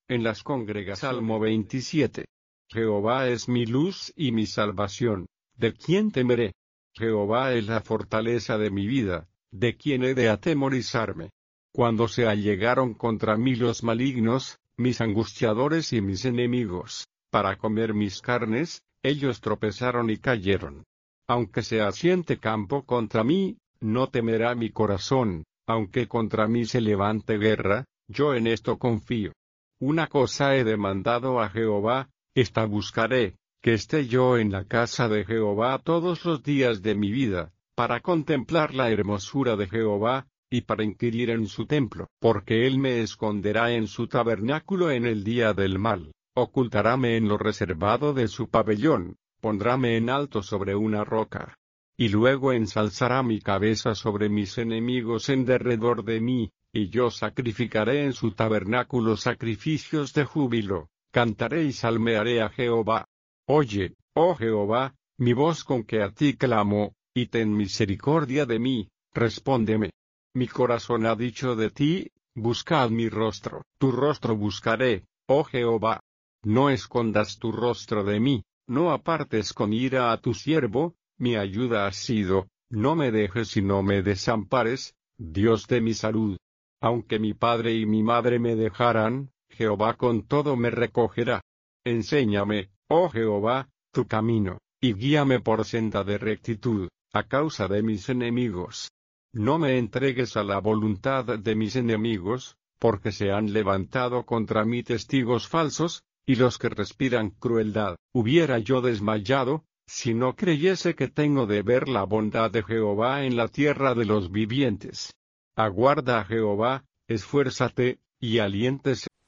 en las congregaciones. Salmo 27. Jehová es mi luz y mi salvación, ¿de quién temeré? Jehová es la fortaleza de mi vida, ¿de quién he de atemorizarme? Cuando se allegaron contra mí los malignos, mis angustiadores y mis enemigos, para comer mis carnes, ellos tropezaron y cayeron. Aunque se asiente campo contra mí, no temerá mi corazón, aunque contra mí se levante guerra, yo en esto confío. Una cosa he demandado a Jehová, esta buscaré, que esté yo en la casa de Jehová todos los días de mi vida, para contemplar la hermosura de Jehová, y para inquirir en su templo. Porque él me esconderá en su tabernáculo en el día del mal, ocultaráme en lo reservado de su pabellón, pondráme en alto sobre una roca. Y luego ensalzará mi cabeza sobre mis enemigos en derredor de mí, y yo sacrificaré en su tabernáculo sacrificios de júbilo, cantaré y salmearé a Jehová. Oye, oh Jehová, mi voz con que a ti clamo, y ten misericordia de mí, respóndeme. Mi corazón ha dicho de ti, buscad mi rostro. Tu rostro buscaré, oh Jehová. No escondas tu rostro de mí, no apartes con ira a tu siervo, mi ayuda has sido, no me dejes y no me desampares, Dios de mi salud. Aunque mi padre y mi madre me dejaran, Jehová con todo me recogerá. Enséñame, oh Jehová, tu camino, y guíame por senda de rectitud, a causa de mis enemigos. No me entregues a la voluntad de mis enemigos, porque se han levantado contra mí testigos falsos, y los que respiran crueldad. Hubiera yo desmayado, si no creyese que tengo de ver la bondad de Jehová en la tierra de los vivientes. Aguarda a Jehová, esfuérzate, y aliéntese.